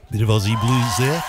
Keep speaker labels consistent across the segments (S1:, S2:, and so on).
S1: Bit of Aussie blues there.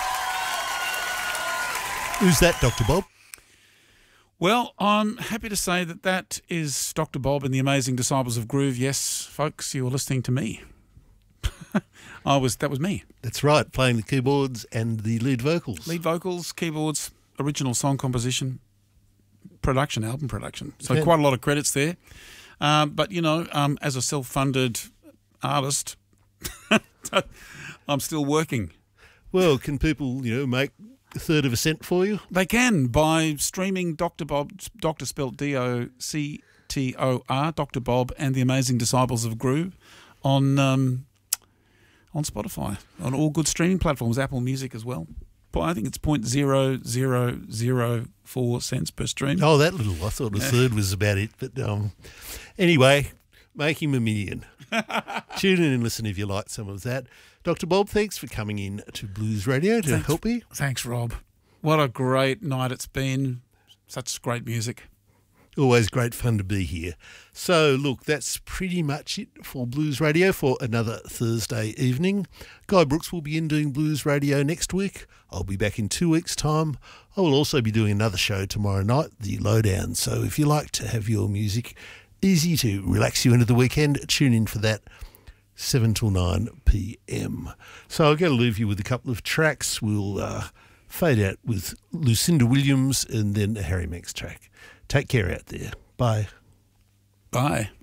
S1: Who's that, Dr. Bob?
S2: Well, I'm happy to say that is Dr. Bob and the Amazing Disciples of Groove. Yes, folks, you're listening to me. That was me.
S1: That's right, playing the keyboards and the lead vocals.
S2: Lead vocals, keyboards, original song composition, album production. So
S1: Okay.
S2: quite a lot of credits there. But, as a self-funded artist, I'm still working.
S1: Well, can people, make a third of a cent for you?
S2: They can by streaming Dr. Bob, Dr. spelled DOCTOR, Dr. Bob and the Amazing Disciples of Groove on Spotify, on all good streaming platforms, Apple Music as well. I think it's 0.0004 cents per stream.
S1: Oh, that little. I thought a third was about it. But anyway, make him a million. Tune in and listen if you like some of that. Dr. Bob, thanks for coming in to Blues Radio to help me.
S2: Thanks, Rob. What a great night it's been. Such great music.
S1: Always great fun to be here. So, look, that's pretty much it for Blues Radio for another Thursday evening. Guy Brooks will be in doing Blues Radio next week. I'll be back in 2 weeks' time. I will also be doing another show tomorrow night, The Lowdown. So if you like to have your music easy to relax you into the weekend, tune in for that 7 till 9 p.m. So I'll go to leave you with a couple of tracks. We'll fade out with Lucinda Williams and then a Harry Max track. Take care out there. Bye.
S2: Bye.